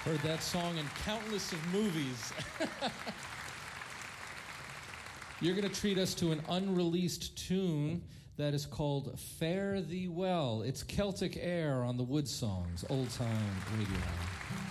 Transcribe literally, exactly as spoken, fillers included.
Heard that song in countless of movies. You're going to treat us to an unreleased tune that is called Fare Thee Well. It's Celtic Air on the Wood Songs, old time radio.